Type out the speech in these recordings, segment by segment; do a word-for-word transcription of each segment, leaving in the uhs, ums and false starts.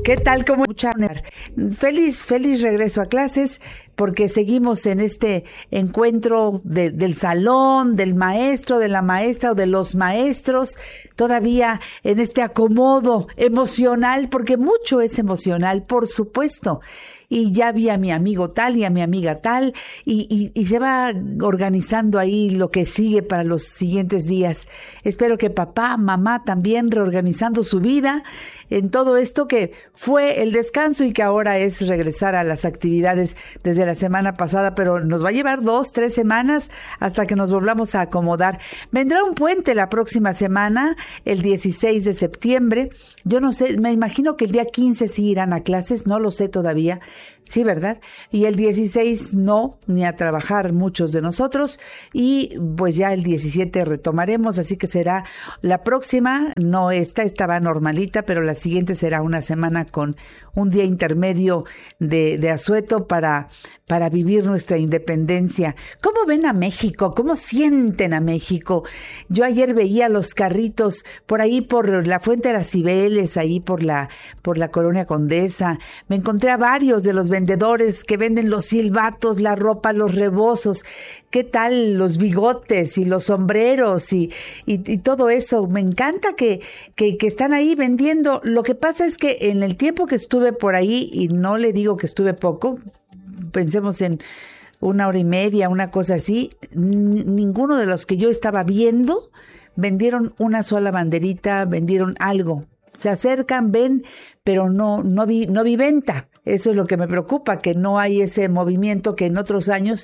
¿Qué tal? ¿Cómo escuchar? Feliz, feliz regreso a clases, porque seguimos en este encuentro de, del salón, del maestro, de la maestra o de los maestros, todavía en este acomodo emocional, porque mucho es emocional, por supuesto. Y ya vi a mi amigo tal y a mi amiga tal, y, y, y se va organizando ahí lo que sigue para los siguientes días. Espero que papá, mamá también reorganizando su vida en todo esto que fue el descanso y que ahora es regresar a las actividades desde la semana pasada, pero nos va a llevar dos, tres semanas hasta que nos volvamos a acomodar. Vendrá un puente la próxima semana, el dieciséis de septiembre. Yo no sé, me imagino que el día quince sí irán a clases, no lo sé todavía. Sí, ¿verdad? Y el dieciséis no, ni a trabajar muchos de nosotros, y pues ya el diecisiete retomaremos, así que será la próxima, no esta, esta va normalita, pero la siguiente será una semana con un día intermedio de, de asueto para, para vivir nuestra independencia. ¿Cómo ven a México? ¿Cómo sienten a México? Yo ayer veía los carritos por ahí por la Fuente de las Cibeles, ahí por la, por la Colonia Condesa. Me encontré a varios de los vendedores que venden los silbatos, la ropa, los rebozos. ¿Qué tal los bigotes y los sombreros y, y, y todo eso? Me encanta que, que, que están ahí vendiendo. Lo que pasa es que en el tiempo que estuve por ahí, y no le digo que estuve poco, pensemos en una hora y media, una cosa así, n- ninguno de los que yo estaba viendo vendieron una sola banderita, vendieron algo. Se acercan, ven, pero no, no vi, no vi venta. Eso es lo que me preocupa, que no hay ese movimiento que en otros años.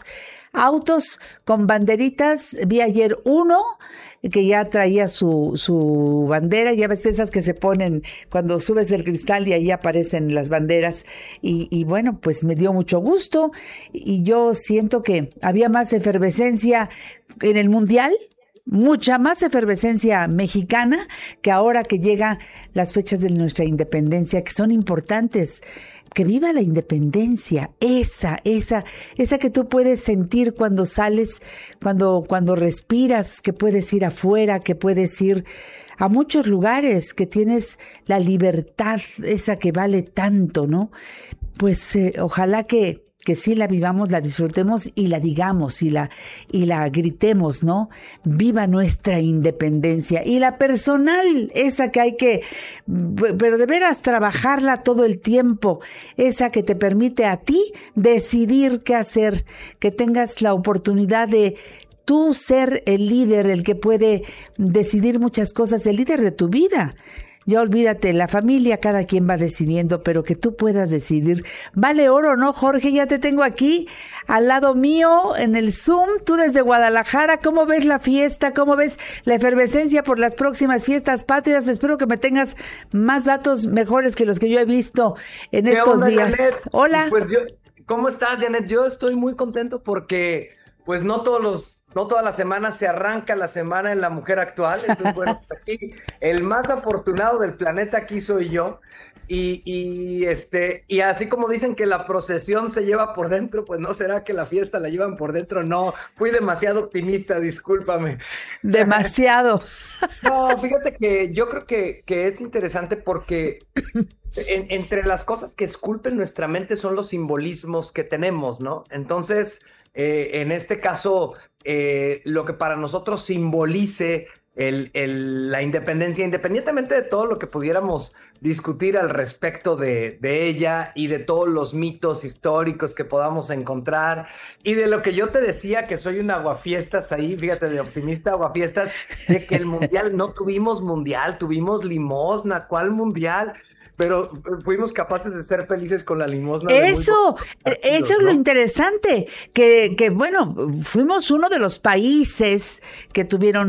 Autos con banderitas, vi ayer uno que ya traía su, su bandera, ya ves esas que se ponen cuando subes el cristal y ahí aparecen las banderas, y, y bueno, pues me dio mucho gusto, y yo siento que había más efervescencia en el Mundial, mucha más efervescencia mexicana, que ahora que llegan las fechas de nuestra independencia, que son importantes. Que viva la independencia, esa, esa, esa que tú puedes sentir cuando sales, cuando, cuando respiras, que puedes ir afuera, que puedes ir a muchos lugares, que tienes la libertad, esa que vale tanto, ¿no? Pues eh, ojalá que que sí la vivamos, la disfrutemos y la digamos y la, y la gritemos, ¿no? Viva nuestra independencia. Y la personal, esa que hay que, pero de veras trabajarla todo el tiempo, esa que te permite a ti decidir qué hacer, que tengas la oportunidad de tú ser el líder, el que puede decidir muchas cosas, el líder de tu vida. Ya olvídate, la familia, cada quien va decidiendo, pero que tú puedas decidir. Vale oro, ¿no, Jorge? Ya te tengo aquí al lado mío en el Zoom, tú desde Guadalajara. ¿Cómo ves la fiesta? ¿Cómo ves la efervescencia por las próximas fiestas patrias? Espero que me tengas más datos mejores que los que yo he visto en estos onda, días. Janet? Hola. Pues yo, ¿cómo estás, Janet? Yo estoy muy contento porque pues no todos los, no todas las semanas se arranca la semana en la mujer actual. Entonces, bueno, pues aquí el más afortunado del planeta aquí soy yo. Y, y, este, y así como dicen que la procesión se lleva por dentro, pues no será que la fiesta la llevan por dentro. No, fui demasiado optimista, discúlpame. Demasiado. No, fíjate que yo creo que, que es interesante porque en, entre las cosas que esculpen nuestra mente son los simbolismos que tenemos, ¿no? Entonces, eh, en este caso, eh, lo que para nosotros simbolice el, el, la independencia, independientemente de todo lo que pudiéramos discutir al respecto de, de ella y de todos los mitos históricos que podamos encontrar, y de lo que yo te decía, que soy un aguafiestas ahí, fíjate, de optimista aguafiestas, de que el mundial, no tuvimos mundial, tuvimos limosna. ¿Cuál mundial? Pero fuimos capaces de ser felices con la limosna. Eso, partidos, eso es ¿no? lo interesante, que, que bueno, fuimos uno de los países que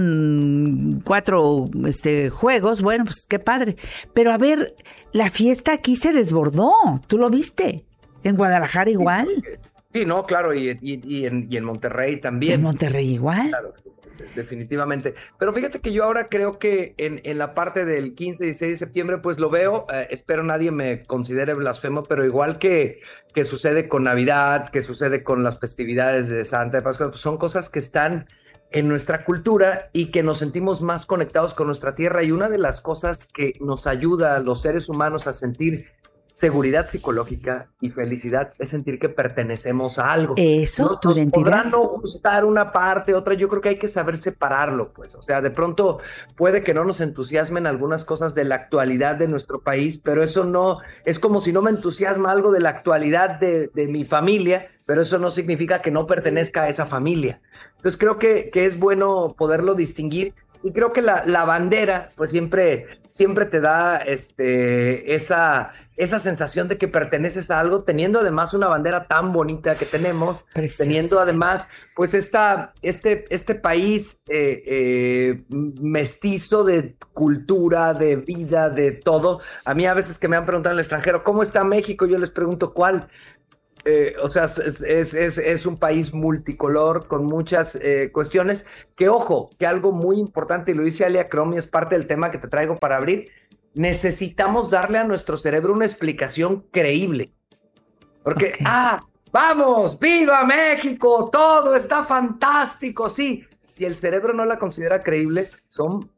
tuvieron cuatro este, juegos, bueno, pues qué padre. Pero a ver, la fiesta aquí se desbordó, ¿tú lo viste? ¿En Guadalajara igual? Sí, no, claro, y, y, y, en, y en Monterrey también. ¿En Monterrey igual? Claro. Definitivamente. Pero fíjate que yo ahora creo que en, en la parte del quince y dieciséis de septiembre, pues lo veo, eh, espero nadie me considere blasfemo, pero igual que, que sucede con Navidad, que sucede con las festividades de Santa de Pascua, pues son cosas que están en nuestra cultura y que nos sentimos más conectados con nuestra tierra. Y una de las cosas que nos ayuda a los seres humanos a sentir seguridad psicológica y felicidad es sentir que pertenecemos a algo. Eso, no, tu identidad. Podrán no gustar una parte, otra, yo creo que hay que saber separarlo, pues. O sea, de pronto puede que no nos entusiasmen algunas cosas de la actualidad de nuestro país, pero eso no, es como si no me entusiasma algo de la actualidad de, de mi familia, pero eso no significa que no pertenezca a esa familia. Entonces creo que, que es bueno poderlo distinguir. Y creo que la, la bandera, pues siempre, siempre te da este, esa, esa sensación de que perteneces a algo, teniendo además una bandera tan bonita que tenemos, Precioso. Teniendo además, pues esta, este, este país eh, eh, mestizo de cultura, de vida, de todo. A mí a veces que me han preguntado en el extranjero, ¿cómo está México? Yo les pregunto, ¿cuál? Eh, o sea, es, es, es, es un país multicolor con muchas eh, cuestiones que, ojo, que algo muy importante, y lo dice Alia Crom y es parte del tema que te traigo para abrir, necesitamos darle a nuestro cerebro una explicación creíble. Porque, okay. ah, vamos, ¡viva México! Todo está fantástico, sí. Si el cerebro no la considera creíble, son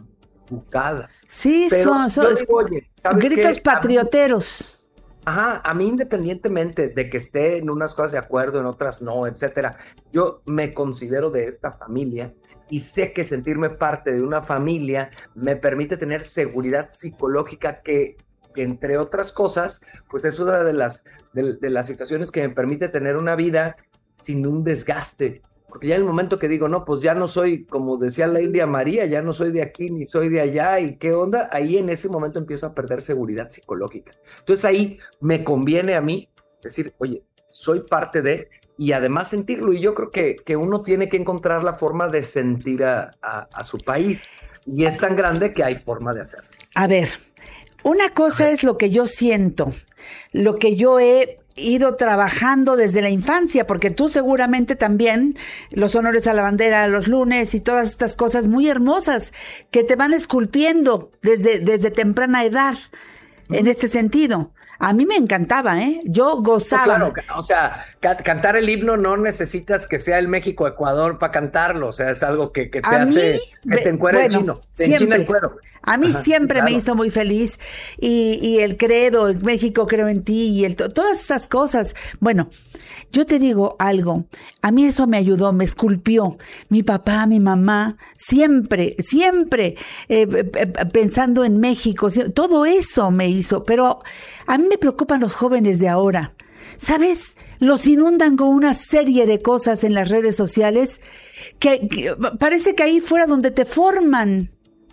babucadas. Sí, Pero son, son digo, oye, gritos qué? patrioteros. Ajá, a mí independientemente de que esté en unas cosas de acuerdo, en otras no, etcétera, yo me considero de esta familia y sé que sentirme parte de una familia me permite tener seguridad psicológica que, que entre otras cosas, pues es una de las, de, de las situaciones que me permite tener una vida sin un desgaste. Porque ya en el momento que digo, no, pues ya no soy, como decía la India María, ya no soy de aquí ni soy de allá, ¿y qué onda? Ahí en ese momento empiezo a perder seguridad psicológica. Entonces ahí me conviene a mí decir, oye, soy parte de, y además sentirlo, y yo creo que, que uno tiene que encontrar la forma de sentir a, a, a su país, y es tan grande que hay forma de hacerlo. A ver, una cosa es lo que yo siento, lo que yo he ido trabajando desde la infancia, porque tú seguramente también, los honores a la bandera los lunes y todas estas cosas muy hermosas que te van esculpiendo desde, desde temprana edad, mm. en ese sentido. A mí me encantaba, ¿eh? Yo gozaba. No, claro, o sea, ca- cantar el himno no necesitas que sea el México-Ecuador para cantarlo, o sea, es algo que, que te a hace, mí, que te encuera bueno, el chino, te siempre. el cuero. A mí Ajá, siempre claro. me hizo muy feliz y, y el credo, el México creo en ti y el, todas esas cosas. Bueno, yo te digo algo, a mí eso me ayudó, me esculpió. Mi papá, mi mamá, siempre, siempre eh, eh, pensando en México, todo eso me hizo, pero a mí me preocupan los jóvenes de ahora. ¿Sabes? Los inundan con una serie de cosas en las redes sociales que, que parece que ahí fuera donde te forman.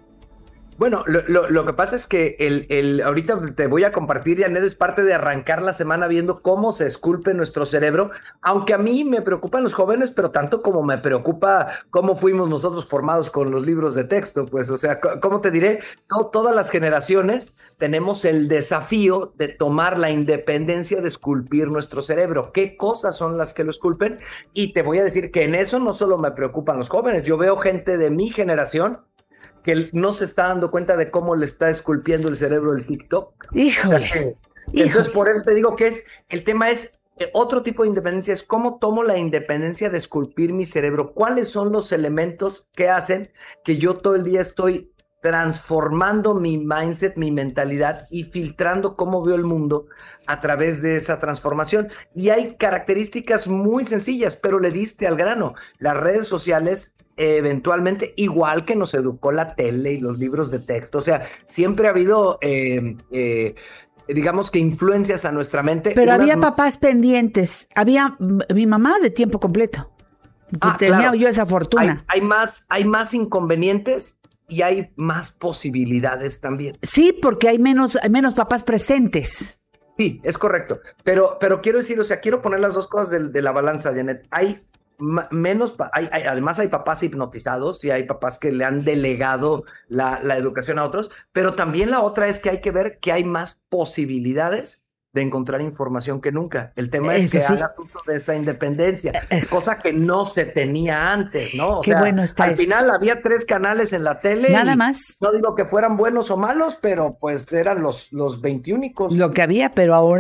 Bueno, lo, lo, lo que pasa es que el, el, ahorita te voy a compartir, Janet, es parte de arrancar la semana viendo cómo se esculpe nuestro cerebro, aunque a mí me preocupan los jóvenes, pero tanto como me preocupa cómo fuimos nosotros formados con los libros de texto, pues, o sea, ¿cómo te diré? To- todas las generaciones tenemos el desafío de tomar la independencia de esculpir nuestro cerebro. ¿Qué cosas son las que lo esculpen? Y te voy a decir que en eso no solo me preocupan los jóvenes, yo veo gente de mi generación que no se está dando cuenta de cómo le está esculpiendo el cerebro el TikTok. Híjole. O sea, que, híjole. Entonces, por eso te digo que es, el tema es, eh, otro tipo de independencia es cómo tomo la independencia de esculpir mi cerebro. ¿Cuáles son los elementos que hacen que yo todo el día estoy transformando mi mindset, mi mentalidad y filtrando cómo veo el mundo a través de esa transformación? Y hay características muy sencillas, pero le diste al grano. Las redes sociales, eventualmente, igual que nos educó la tele y los libros de texto, o sea, siempre ha habido, eh, eh, digamos que influencias a nuestra mente. Pero Unas... había papás pendientes, había mi mamá de tiempo completo, ah, tenía claro. yo esa fortuna. Hay, hay, más, hay más inconvenientes y hay más posibilidades también. Sí, porque hay menos, hay menos papás presentes. Sí, es correcto, pero, pero quiero decir, o sea, quiero poner las dos cosas de, de la balanza, Janet. Hay menos, hay, hay, además hay papás hipnotizados y hay papás que le han delegado la, la educación a otros, pero también la otra es que hay que ver que hay más posibilidades de encontrar información que nunca. El tema es Eso que sí. haga uso de esa independencia, cosa que no se tenía antes, ¿no? O Qué sea, bueno está al esto. final había tres canales en la tele. Nada y más. No digo que fueran buenos o malos, pero pues eran los, los veintiúnicos. Lo que había, pero ahora...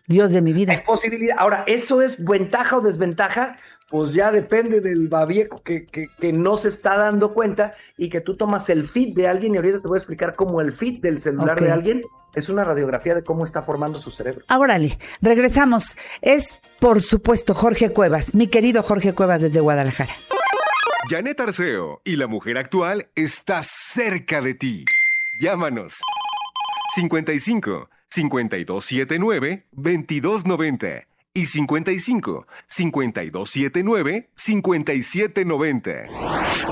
Dios de mi vida. Hay posibilidad. Ahora, ¿eso es ventaja o desventaja? Pues ya depende del babieco que, que, que no se está dando cuenta y que tú tomas el feed de alguien y ahorita te voy a explicar cómo el feed del celular Okay. de alguien es una radiografía de cómo está formando su cerebro. Órale, regresamos. Es, por supuesto, Jorge Cuevas, mi querido Jorge Cuevas desde Guadalajara. Janet Arceo y la mujer actual está cerca de ti. Llámanos. cincuenta y cinco, cincuenta y dos setenta y nueve, veintidós noventa y cincuenta y cinco, cincuenta y dos setenta y nueve, cincuenta y siete noventa.